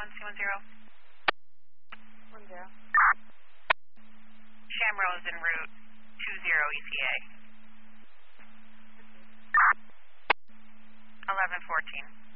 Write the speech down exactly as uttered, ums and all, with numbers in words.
one, C one zero. One zero. Shamrose en route two zero E T A. eleven fourteen.